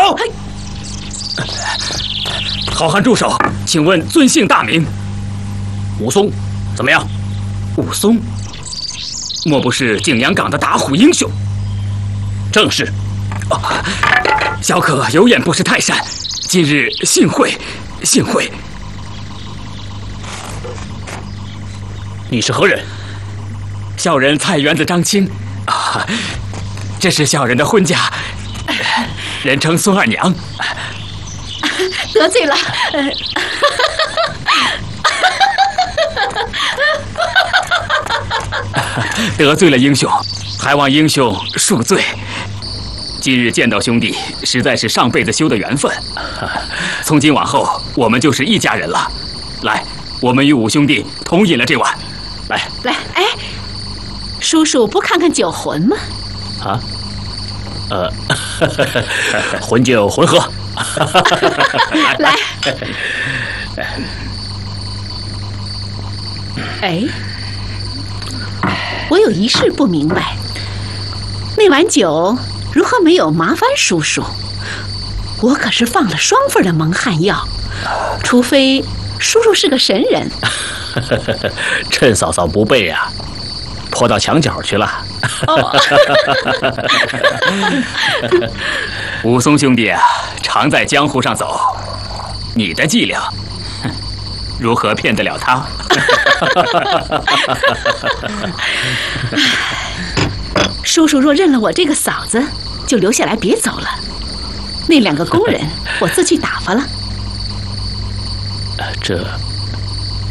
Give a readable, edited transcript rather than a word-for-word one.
手！好汉住手！请问尊姓大名？ 武松，怎么样？ 武松，莫不是景阳冈的打虎英雄？ 正是。 小可有眼不识泰山，今日幸会，幸会。 你是何人？ 小人菜园子张青啊，这是小人的婚家，人称孙二娘。 得罪了。 得罪了英雄，还望英雄恕罪。今日见到兄弟，实在是上辈子修的缘分。从今往后，我们就是一家人了。来，我们与五兄弟同饮了这碗。来， 哎，叔叔不看看酒魂吗？ 啊？混酒混喝。 来。哎，我有一事不明白，那碗酒如何没有麻烦叔叔？我可是放了双份的蒙汗药，除非叔叔是个神人。 趁嫂嫂不备呀，泼到墙角去了。 武松兄弟啊，常在江湖上走，你的伎俩，如何骗得了他？ 叔叔若认了我这个嫂子，就留下来别走了。那2个工人，我自去打发了。 这